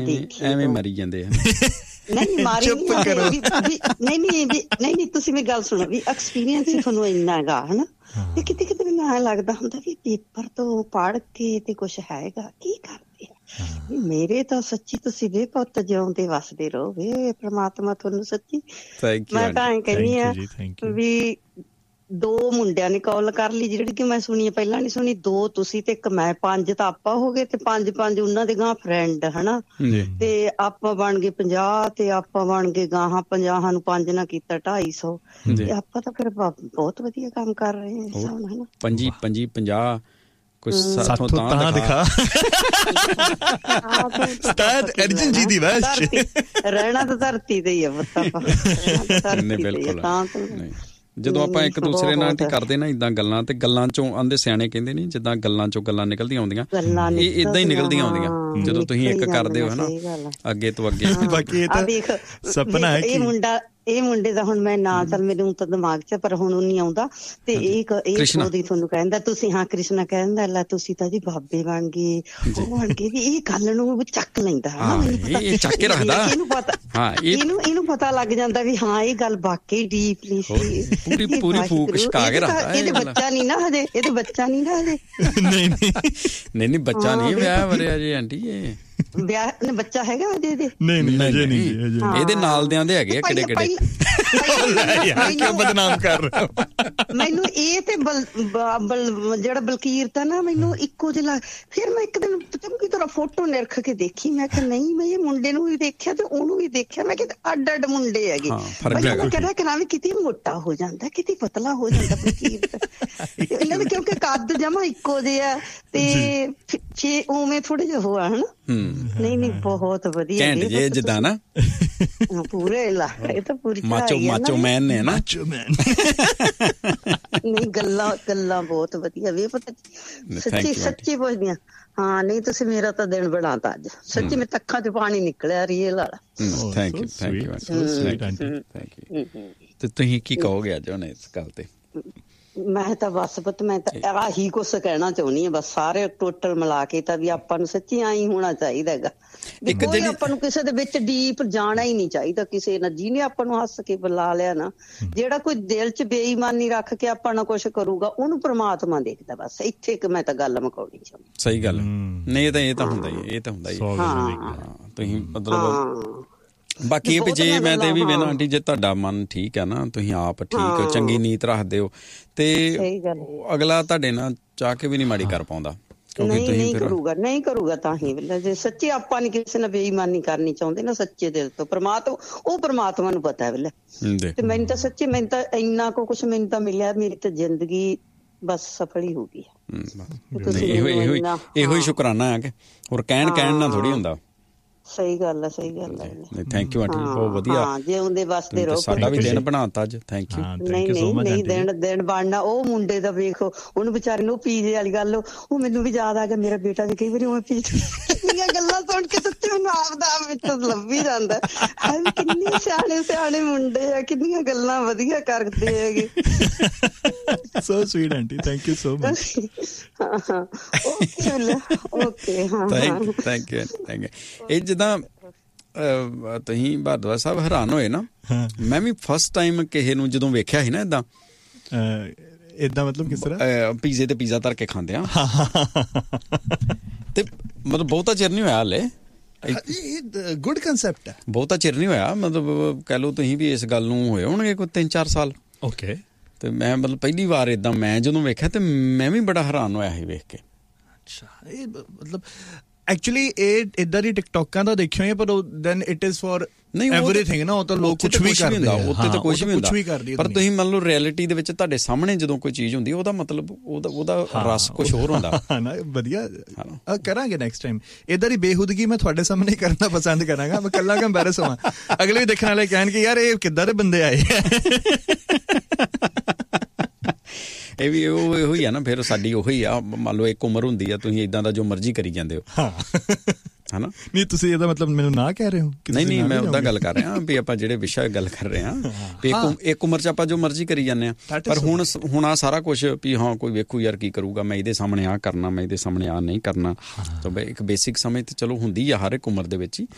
ਐਵੇਂ ਮਰੀ ਜਾਂਦੇ ਆ। ਨਹੀਂ ਮਾਰੀ ਨਹੀਂ ਤੁਸੀਂ ਮੇਰੀ ਗੱਲ ਸੁਣੋ ਵੀ ਐਕਸਪੀਰੀਅੰਸ ਹੀ ਤੁਹਾਨੂੰ ਇੰਨਾ ਹੈਗਾ ਹਨਾ ਤੇ ਕਿਤੇ ਕਿਤੇ ਮੈਨੂੰ ਐਂ ਲੱਗਦਾ ਹੁੰਦਾ ਵੀ ਪੇਪਰ ਤੋਂ ਪੜ੍ਹ ਕੇ ਤੇ ਕੁਛ ਹੈਗਾ ਕੀ ਕਰਦੇ ਆ। ਮੇਰੇ ਤਾਂ ਸੱਚੀ ਤੁਸੀਂ ਵੇ ਪੁੱਤ ਜਿਉਂਦੇ ਵਸਦੇ ਰਹੋ ਵੇ ਪ੍ਰਮਾਤਮਾ ਤੁਹਾਨੂੰ ਸੱਚੀ। ਮੈਂ ਤਾਂ ਐਂ ਕਹਿੰਦੀ ਆ ਵੀ 2 ਮੁੰਡਿਆਂ ਨੇ ਕਾਲ ਕਰ ਲਈ ਜਿਹੜੀ ਕਿ ਮੈਂ ਸੁਣੀ ਪਹਿਲਾਂ ਨੀ ਸੁਣੀ, 2 ਤੁਸੀਂ ਤੇ ਇੱਕ ਮੈਂ, 5 ਤਾਂ ਆਪਾਂ ਹੋ ਗਏ ਤੇ 5 ਉਹਨਾਂ ਦੇ ਗਾਂ ਫਰੈਂਡ ਹਨਾ ਤੇ ਆਪਾਂ ਬਣ ਗਏ 50 ਤੇ ਆਪਾਂ ਬਣ ਗਏ ਗਾਹਾਂ 50 ਨੂੰ 5 ਨਾਲ ਕੀਤਾ 250 ਤੇ ਆਪਾਂ ਤਾਂ ਫਿਰ ਬਹੁਤ ਵਧੀਆ ਕੰਮ ਕਰ ਰਹੇ ਹਾਂ ਹਨਾ। 50 ਕੁਛ ਸਾਥੋਂ ਤਾਂ ਦਿਖਾ ਅਰਜਨ ਜੀ ਦੀ ਰਹਿਣਾ ਤਾਂ ਧਰਤੀ ਤੇ ਹੀ ਆ ਜਦੋਂ ਆਪਾਂ ਇੱਕ ਦੂਸਰੇ ਨਾਲ ਕਰਦੇ ਨਾ ਏਦਾਂ ਗੱਲਾਂ ਤੇ ਗੱਲਾਂ ਚੋਂ ਆਂਦੇ ਸਿਆਣੇ ਕਹਿੰਦੇ ਨੀ ਜਿੱਦਾਂ ਗੱਲਾਂ ਚੋਂ ਗੱਲਾਂ ਨਿਕਲਦੀਆਂ ਆਉਂਦੀਆਂ ਇਹ ਏਦਾਂ ਹੀ ਨਿਕਲਦੀਆਂ ਆਉਂਦੀਆਂ ਜਦੋਂ ਤੁਸੀਂ ਇੱਕ ਕਰਦੇ ਹੋ ਹਨਾ ਅੱਗੇ ਤੋਂ ਅੱਗੇ। ਬਾਕੀ ਇਹ ਤਾਂ ਸੁਪਨਾ ਹੈ ਇਹ ਮੁੰਡੇ ਦਾ ਹੁਣ ਮੈਂ ਨਾਂ ਤਾਂ ਮੈਨੂੰ ਤਾਂ ਦਿਮਾਗ 'ਚ ਪਰ ਹੁਣ ਨਹੀਂ ਆਉਂਦਾ ਤੇ ਇਹ ਉਹਦੀ ਤੁਹਾਨੂੰ ਕਹਿੰਦਾ ਤੁਸੀਂ ਹਾਂ ਕ੍ਰਿਸ਼ਨਾ ਕਹਿੰਦਾ ਲੈ ਤੁਸੀਂ ਤਾਂ ਜੀ ਬਾਬੇ ਬਣ ਗਏ ਉਹ ਬਣ ਗਏ ਵੀ ਇਹ ਗੱਲ ਨੂੰ ਚੱਕ ਲੈਂਦਾ ਇਹ ਚੱਕ ਕੇ ਰੱਖਦਾ ਇਹਨੂੰ ਪਤਾ ਲੱਗ ਜਾਂਦਾ ਵੀ ਹਾਂ ਇਹ ਗੱਲ ਵਾਕਈ ਡੀਪਲੀ ਪੂਰੀ ਫੂਕ ਛਕਾ ਕੇ ਰੱਖਦਾ। ਇਹਦੇ ਬੱਚਾ ਨਹੀਂ ਨਾ ਹਜੇ ਨਹੀਂ ਬੱਚਾ ਨਹੀਂ ਵਿਆਹ ਵਰਿਆ ਜੀ ਆਂਟੀ ਇਹ ਵਿਆਹ ਬੱਚਾ ਹੈਗਾ ਅਜੇ ਇਹਦੇ ਨਹੀਂ ਇਹਦੇ ਨਾਲ ਦਿਆਂ ਦੇ ਹੈਗੇ ਆ ਕਿਹੜੇ ਕਿਉਂ ਬਦਨਾਮ ਕਰ ਰਹੇ ਮੈਨੂੰ ਇਹ ਤੇ ਜਿਹੜਾ ਬਲਕੀਰ ਤਾਂ ਨਾ ਮੈਨੂੰ ਇੱਕੋ ਜਿਹਾ ਫਿਰ ਮੈਂ ਇੱਕ ਦਿਨ ਚੰਗੀ ਤਰ੍ਹਾਂ ਫੋਟੋ ਨਿਰਖ ਕੇ ਦੇਖੀ ਮੈਂ ਕਿਹਾ ਨਹੀਂ ਮੈਂ ਇਹ ਮੁੰਡੇ ਨੂੰ ਵੀ ਦੇਖਿਆ ਤੇ ਉਹਨੂੰ ਵੀ ਦੇਖਿਆ ਮੈਂ ਕਿਹਾ ਅੱਡ ਮੁੰਡੇ ਹੈਗੇ। ਮੈਂ ਕਹਿੰਦਾ ਕਿ ਨਾ ਵੀ ਕਿਤੇ ਮੋਟਾ ਹੋ ਜਾਂਦਾ ਕਿਤੇ ਪਤਲਾ ਹੋ ਜਾਂਦਾ ਬਲਕੀਰ ਇਹਨਾਂ ਦੇ ਕਿਉਂਕਿ ਕੱਦ ਜਮਾ ਇੱਕੋ ਜਿਹਾ ਤੇ ਉਵੇਂ ਥੋੜੇ ਜਿਹਾ ਹੋਆ ਹਨਾ। ਨਹੀਂ ਬਹੁਤ ਵਧੀਆ ਜੇ ਜਿੱਦਾਂ ਨਾ ਪੂਰੇ ਇਲਾਕੇ ਤਾਂ ਪੂਰੀ ਮਾਚੋ ਮੈਨ ਨੇ ਨਾ ਨਹੀਂ ਗੱਲਾਂ ਬਹੁਤ ਵਧੀਆ ਵੀ ਪਤਾ ਸੱਚੀ ਪੁੱਛਦੀਆਂ ਹਾਂ। ਨਹੀਂ ਤੁਸੀਂ ਮੇਰਾ ਤਾਂ ਦਿਨ ਬਣਾਤਾ ਅੱਜ ਸੱਚੀ ਮੈਂ ਅੱਖਾਂ 'ਚ ਪਾਣੀ ਨਿਕਲਿਆ ਰੀਅਲ ਵਾਲਾ। ਥੈਂਕ ਯੂ ਤੇ ਤੁਸੀਂ ਕੀ ਕਹੋਗੇ ਅੱਜ ਹੁਣ ਇਸ ਗੱਲ ਤੇ? ਮੈਂ ਤਾਂ ਬਸ ਪੁੱਤ ਮੈਂ ਤਾਂ ਆਹੀ ਕੁਛ ਕਹਿਣਾ ਚਾਹੁੰਦੀ ਹਾਂ ਬਸ ਸਾਰੇ ਟੋਟਲ ਮਿਲਾ ਕੇ ਤਾਂ ਵੀ ਆਪਾਂ ਨੂੰ ਸੱਚੀ ਆਈ ਹੋਣਾ ਚਾਹੀਦਾ ਹੈਗਾ ਵੀ ਕੋਈ ਆਪਾਂ ਨੂੰ ਕਿਸੇ ਦੇ ਵਿੱਚ ਡੀਪ ਜਾਣਾ ਹੀ ਨਹੀਂ ਚਾਹੀਦਾ ਕਿਸੇ ਨਾਲ ਜਿਹਨੇ ਆਪਾਂ ਨੂੰ ਹੱਸ ਕੇ ਬੁਲਾ ਲਿਆ ਨਾ ਜਿਹੜਾ ਕੋਈ ਦਿਲ 'ਚ ਬੇਈਮਾਨੀ ਰੱਖ ਕੇ ਆਪਾਂ ਨਾਲ ਕੁਛ ਕਰੂਗਾ ਉਹਨੂੰ ਪ੍ਰਮਾਤਮਾ ਦੇਖਦਾ ਬਸ ਇੱਥੇ ਇੱਕ ਮੈਂ ਤਾਂ ਗੱਲ ਮੁਕਾਉਣੀ ਚਾਹੁੰਦੀ। ਸਹੀ ਗੱਲ ਨਹੀਂ ਇਹ ਤਾਂ ਹੁੰਦਾ ਹੀ ਤੁਸੀਂ ਮਤਲਬ ਬਾਕੀ ਇਹ ਜੇ ਮੈਂ ਤੇ ਵੀ ਵੇਖਣਾ ਆਂਟੀ ਜੇ ਤੁਹਾਡਾ ਮਨ ਠੀਕ ਹੈ ਨਾ ਤੁਸੀਂ ਆਪ ਠੀਕ ਚੰਗੀ ਨੀਤ ਰੱਖਦੇ ਹੋ ਤੇ ਅਗਲਾ ਤੁਹਾਡੇ ਨਾਲ ਚਾਹ ਕੇ ਵੀ ਨਹੀਂ ਮਾੜੀ ਕਰ ਪਾਉਂਦਾ ਨਹੀਂ ਕਰੂਗਾ ਤਾਂ ਹੀ ਜੇ ਸੱਚੇ ਆਪਾਂ ਨੀ ਕਿਸੇ ਨਾਲ ਬੇਈਮਾਨੀ ਕਰਨੀ ਚਾਹੁੰਦੇ ਨਾ ਸੱਚੇ ਦਿਲ ਤੋਂ ਪ੍ਰਮਾਤਮਾ ਨੂੰ ਪਤਾ ਹੈ ਤੇ ਮੈਨੂੰ ਤਾਂ ਸੱਚੇ ਮੈਨੂੰ ਤਾਂ ਇੰਨਾ ਕੁਛ ਮੈਨੂੰ ਤਾਂ ਮਿਲਿਆ ਮੇਰੀ ਤਾਂ ਜ਼ਿੰਦਗੀ ਬਸ ਸਫਲ ਹੀ ਹੋ ਗਈ ਇਹੋ ਹੀ ਸ਼ੁਕਰਾਨਾ ਹੈ ਕਿ ਹੋਰ ਕਹਿਣ ਨਾਲ ਥੋੜੀ ਹੁੰਦਾ। ਸਹੀ ਗੱਲ ਹੈ ਥੈਂਕ ਯੂ ਆਂਟੀ ਬਹੁਤ ਵਧੀਆ ਜੇ ਉਹਦੇ ਵਾਸਤੇ ਰਹੋ ਸਾਡਾ ਵੀ ਦਿਨ ਬਣਾਤਾ ਅੱਜ ਥੈਂਕ ਯੂ। ਨਹੀਂ ਦਿਨ ਬਣਨਾ ਉਹ ਮੁੰਡੇ ਦਾ ਵੇਖੋ ਉਹਨੂੰ ਵਿਚਾਰੇ ਨੂੰ ਪੀਜੇ ਵਾਲੀ ਗੱਲ ਉਹ ਮੈਨੂੰ ਵੀ ਯਾਦ ਆ ਗਿਆ ਮੇਰਾ ਬੇਟਾ ਵੀ ਕਈ ਵਾਰੀ ਉਹ ਕਿੰਨੀਆਂ ਗੱਲਾਂ ਸੁਣ ਕੇ ਸੱਚੀ ਮੈਨੂੰ ਆਪਦਾ ਵਿੱਚ ਲੱਭੀ ਜਾਂਦਾ ਕਿੰਨੇ ਸਿਆਣੇ ਮੁੰਡੇ ਆ ਕਿੰਨੀਆਂ ਗੱਲਾਂ ਵਧੀਆ ਕਰਦੇ ਹੈਗੇ। So sweet aunty thank you so much. Okay thank you ਇਹ ਜਿੱਦਾਂ ਤੁਸੀਂ ਭਾਰਦਵਾਜ ਸਾਹਿਬ ਹੈਰਾਨ ਹੋਏ ਨਾ ਮੈਂ ਵੀ ਫਸਟ ਟਾਈਮ ਕਿਸੇ ਨੂੰ ਜਦੋਂ ਵੇਖਿਆ ਸੀ ਨਾ ਏਦਾਂ ਮਤਲਬ ਕਿਸ ਤਰ੍ਹਾਂ ਪੀਜ਼ੇ ਤੇ ਪੀਜ਼ਾ ਧਰ ਕੇ ਖਾਂਦੇ ਆ ਤੇ ਮਤਲਬ ਬਹੁਤਾ ਚਿਰ ਨਹੀਂ ਹੋਇਆ ਹਲੇ ਗੁੱਡ ਕਨਸੈਪਟ ਹੈ ਬਹੁਤਾ ਚਿਰ ਨਹੀਂ ਹੋਇਆ ਮਤਲਬ ਕਹਿ ਲਓ ਤੁਸੀਂ ਵੀ ਇਸ ਗੱਲ ਨੂੰ ਹੋਏ ਹੋਣਗੇ ਕੋਈ 3-4 ਸਾਲ। ਓਕੇ ਤੇ ਮੈਂ ਮਤਲਬ ਪਹਿਲੀ ਵਾਰ ਏਦਾਂ ਮੈਂ ਜਦੋਂ ਵੇਖਿਆ ਤੇ ਮੈਂ ਵੀ ਬੜਾ ਹੈਰਾਨ ਹੋਇਆ ਸੀ ਵੇਖ ਕੇ। ਅੱਛਾ ਇਹ ਮਤਲਬ ਐਕਚੁਅਲੀ ਇਹ ਇੱਦਾਂ ਦੀ ਟਿਕਟੋਕਾਂ ਦਾ ਦੇਖਿਓ ਹੀ ਪਰ then it is for everything ਨਾ ਉਹ ਤਾਂ ਲੋਕ ਕੁਝ ਵੀ ਕਰਦੇ ਆ ਉੱਤੇ ਤਾਂ ਕੁਝ ਵੀ ਹੁੰਦਾ ਪਰ ਤੁਸੀਂ ਮੰਨ ਲਓ ਰਿਐਲਿਟੀ ਦੇ ਵਿੱਚ ਤੁਹਾਡੇ ਸਾਹਮਣੇ ਜਦੋਂ ਕੋਈ ਚੀਜ਼ ਹੁੰਦੀ ਉਹਦਾ ਮਤਲਬ ਉਹਦਾ ਰਸ ਕੁਝ ਹੋਰ ਹੁੰਦਾ ਨਾ। ਵਧੀਆ ਕਰਾਂਗੇ ਨੈਕਸਟ ਟਾਈਮ ਇੱਦਾਂ ਦੀ ਬੇਹੂਦਗੀ ਮੈਂ ਤੁਹਾਡੇ ਸਾਹਮਣੇ ਕਰਨਾ ਪਸੰਦ ਕਰਾਂਗਾ ਮੈਂ ਕੱਲਾ ਕੰਪੈਰਿਸ ਹੋਵਾਂ ਅਗਲੇ ਵੀ ਦੇਖਣ ਵਾਲੇ ਕਹਿਣ ਕਿ ਯਾਰ ਇਹ ਕਿੱਦਾਂ ਦੇ ਬੰਦੇ ਆਏ ਇਹ ਵੀ ਇਹੋ ਹੀ ਆ ਨਾ ਫਿਰ ਸਾਡੀ ਉਹੀ ਆ ਮੰਨ ਲਓ ਇੱਕ ਉਮਰ ਹੁੰਦੀ ਆ ਤੁਸੀਂ ਏਦਾਂ ਦਾ ਜੋ ਮਰਜ਼ੀ ਕਰੀ ਜਾਂਦੇ ਹੋ ਹਨਾ। ਨਹੀਂ ਤੁਸੀਂ ਇਹਦਾ ਮਤਲਬ ਮੈਨੂੰ ਨਾ ਕਹਿ ਰਹੇ ਹੋ? ਨਹੀਂ ਮੈਂ ਉਹਦਾ ਗੱਲ ਕਰ ਰਿਹਾ ਵੀ ਆਪਾਂ ਜਿਹੜੇ ਵਿਸ਼ਾ ਗੱਲ ਕਰ ਰਹੇ ਹਾਂ ਵੀ ਇੱਕ ਉਮਰ 'ਚ ਆਪਾਂ ਜੋ ਮਰਜ਼ੀ ਕਰੀ ਜਾਂਦੇ ਹਾਂ ਪਰ ਹੁਣ ਆ ਸਾਰਾ ਕੁਛ ਵੀ ਹਾਂ ਕੋਈ ਵੇਖੂ ਯਾਰ ਕੀ ਕਰੂਗਾ ਮੈਂ ਇਹਦੇ ਸਾਹਮਣੇ ਆਹ ਕਰਨਾ ਮੈਂ ਇਹਦੇ ਸਾਹਮਣੇ ਆਹ ਨਹੀਂ ਕਰਨਾ ਤਾਂ ਇੱਕ ਬੇਸਿਕ ਸਮਝ ਤੇ ਚਲੋ ਹੁੰਦੀ ਆ ਹਰ ਇੱਕ ਉਮਰ ਦੇ ਵਿੱਚ ਹੀ